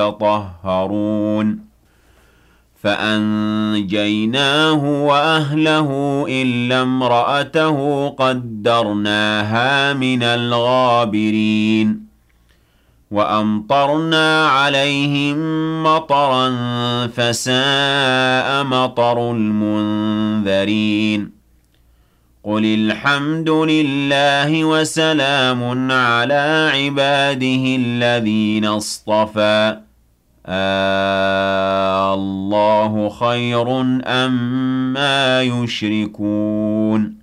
يطهرون فأنجيناه وأهله إلا امرأته قدرناها من الغابرين وأمطرنا عليهم مطرا فساء مطر المنذرين قل الحمد لله وسلام على عباده الذين اصطفى الله خير أم ما يشركون